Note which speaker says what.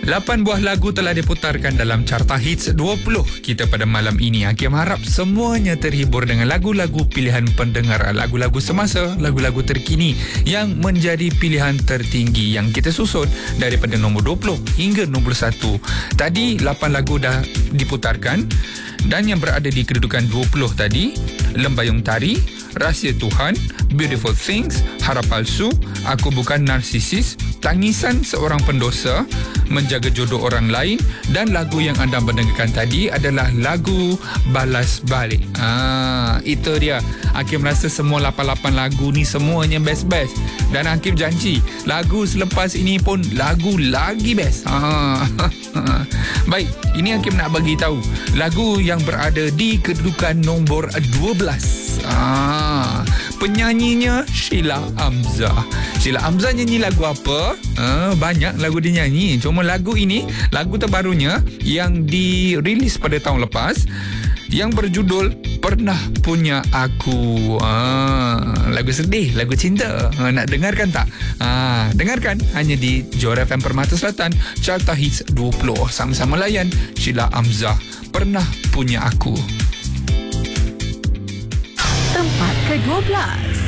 Speaker 1: 8 buah lagu telah diputarkan dalam Carta Hits 20 kita pada malam ini. Hakim harap semuanya terhibur dengan lagu-lagu pilihan pendengar, lagu-lagu semasa, lagu-lagu terkini yang menjadi pilihan tertinggi yang kita susun daripada nombor 20 hingga nombor 1. Tadi 8 lagu dah diputarkan dan yang berada di kedudukan 20 tadi, Lembayung Tari, Rahsia Tuhan, Beautiful Things, Harap Palsu, Aku Bukan Narsisis, Tangisan Seorang Pendosa, Menjaga Jodoh Orang Lain, dan lagu yang anda mendengarkan tadi adalah lagu Balas Balik. Itu dia. Hakim rasa semua 88 lagu ni semuanya best-best. Dan Hakim janji lagu selepas ini pun lagu lagi best. Baik, ini Hakim nak bagi tahu lagu yang berada di kedudukan nombor 12. Penyanyinya Sheila Amzah. Sheila Amzah nyanyi lagu apa? Banyak lagu dia nyanyi. Cuma lagu ini, lagu terbarunya yang dirilis pada tahun lepas, yang berjudul Pernah Punya Aku. Lagu sedih, lagu cinta. Nak dengarkan tak? Dengarkan hanya di Johor FM Permata Selatan, Carta Hits 20. Sama-sama layan Sheila Amzah, Pernah Punya Aku.
Speaker 2: Tempat ke-12.